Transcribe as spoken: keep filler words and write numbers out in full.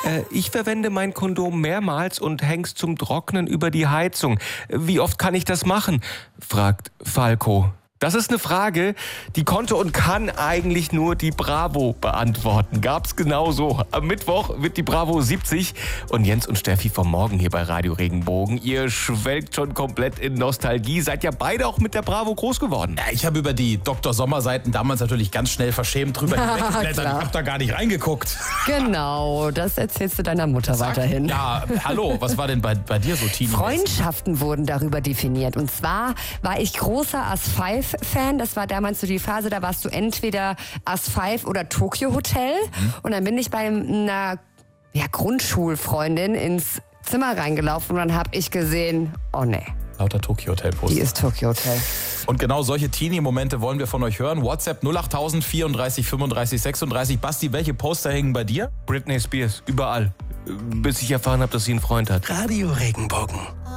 Äh, ich verwende mein Kondom mehrmals und häng's zum Trocknen über die Heizung. Wie oft kann ich das machen? Fragt Falco. Das ist eine Frage, die konnte und kann eigentlich nur die Bravo beantworten. Gab's genauso. Am Mittwoch wird die Bravo siebzig und Jens und Steffi vom Morgen hier bei Radio Regenbogen. Ihr schwelgt schon komplett in Nostalgie. Seid ja beide auch mit der Bravo groß geworden. Ja, ich habe über die Doktor Sommer-Seiten damals natürlich ganz schnell verschämt drüber hinweggeblättert. Ich habe da gar nicht reingeguckt. Genau, das erzählst du deiner Mutter Sag, weiterhin. Ja, hallo, was war denn bei, bei dir so, Teenie? Freundschaften wurden darüber definiert. Und zwar war ich großer As fünf Fan. Das war damals so die Phase, da warst du entweder As fünf oder Tokyo Hotel. Mhm. Und dann bin ich bei einer ja, Grundschulfreundin ins Zimmer reingelaufen und dann habe ich gesehen, oh nee. Lauter Tokyo Hotel Poster. Die ist Tokyo Hotel. Und genau solche Teenie-Momente wollen wir von euch hören. WhatsApp null acht null null vierunddreißig fünfunddreißig sechsunddreißig. Basti, welche Poster hängen bei dir? Britney Spears, überall. Bis ich erfahren habe, dass sie einen Freund hat. Radio Regenbogen.